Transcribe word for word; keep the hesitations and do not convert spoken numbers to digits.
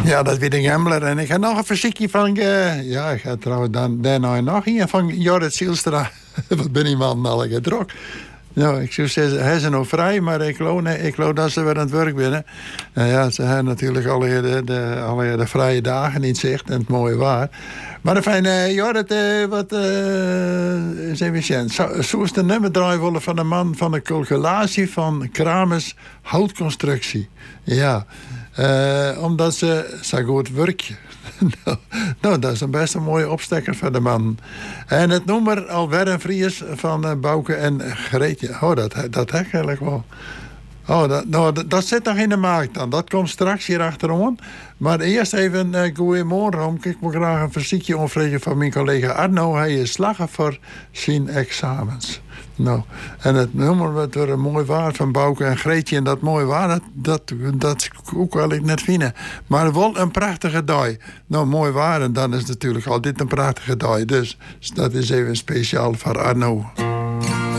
Ja, dat weet ik Gembler. En ik ga nog een verziekje van... Uh, ja, ik ga trouwens dan, daarna nog een van Jorrit Zielstra. Wat ben die man al gedruk. Nou, ik zou zeggen, hij is nog vrij, maar ik geloof, nee, ik geloof dat ze weer aan het werk binnen. Nou ja, ze hebben natuurlijk alle de, de, alle de vrije dagen niet zicht en het mooie waar. Maar fijn, uh, Jorrit, uh, wat uh, zijn we zien? Zo, zo is de nummer draaien willen van een man van de calculatie van Kramers houtconstructie. Ja, uh, omdat ze zo goed werken. nou, nou, dat is een best een mooie opstekker van de man. En het nummer Alwer en Vries van uh, Bouke en Greetje. Oh, dat, dat heb ik eigenlijk wel. Oh, dat, nou, dat, dat zit nog in de markt dan. Dat komt straks hier achterom. Maar eerst even een uh, goeiemorgen. Ik wil graag een verziekje onvreden van mijn collega Arno. Hij is slager voor zijn examens. Nou, en het nummer wat er een mooi waard van Bouke en Greetje. En dat mooi waar, dat, dat, dat ook wel ik net vinden. Maar wel een prachtige dag. Nou, mooi waar. En dan is natuurlijk altijd een prachtige dag. Dus dat is even speciaal voor Arno.